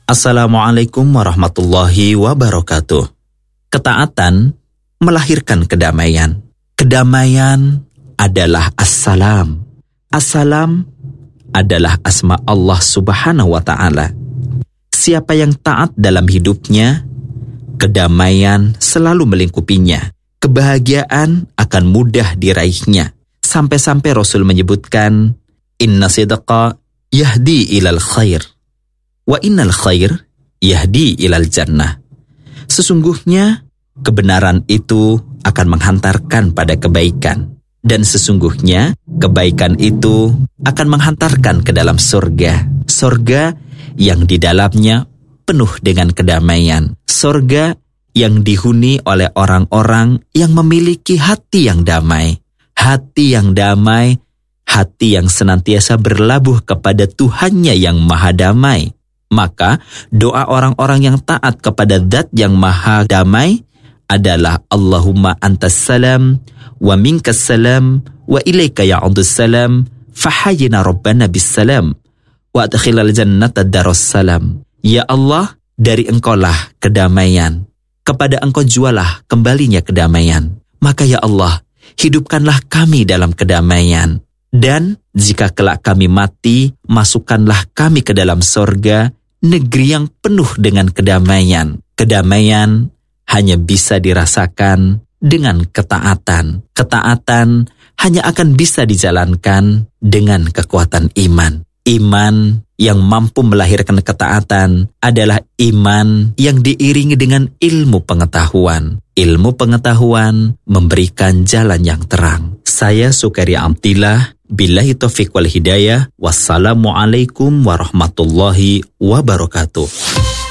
Assalamualaikum warahmatullahi wabarakatuh. Ketaatan melahirkan kedamaian. Kedamaian adalah assalam. Assalam adalah asma Allah Subhanahu wa ta'ala. Siapa yang taat dalam hidupnya, kedamaian selalu melingkupinya. Kebahagiaan akan mudah diraihnya. Sampai-sampai Rasul menyebutkan, Inna sidqa yahdi ilal khair, wa innal khair yahdi ilal jannah. Sesungguhnya kebenaran itu akan menghantarkan pada kebaikan, dan sesungguhnya kebaikan itu akan menghantarkan ke dalam surga. Surga yang di dalamnya penuh dengan kedamaian. Surga yang dihuni oleh orang-orang yang memiliki hati yang damai. Hati yang damai, hati yang senantiasa berlabuh kepada Tuhannya yang maha damai. Maka doa orang-orang yang taat kepada Zat yang maha damai adalah Allahumma antas salam wa minkas salam wa ilaika ya'udus salam fahayyina rabbana bis salam wa adkhilal jannata daros salam. Ya Allah, dari Engkaulah kedamaian, kepada Engkau jualah kembalinya kedamaian. Maka ya Allah, hidupkanlah kami dalam kedamaian. Dan jika kelak kami mati, masukkanlah kami ke dalam sorga, negeri yang penuh dengan kedamaian. Kedamaian hanya bisa dirasakan dengan ketaatan. Ketaatan hanya akan bisa dijalankan dengan kekuatan iman. Iman yang mampu melahirkan ketaatan adalah iman yang diiringi dengan ilmu pengetahuan. Ilmu pengetahuan memberikan jalan yang terang. Saya Sukari Abdillah, billahi taufiq wal hidayah. Wassalamualaikum warahmatullahi wabarakatuh.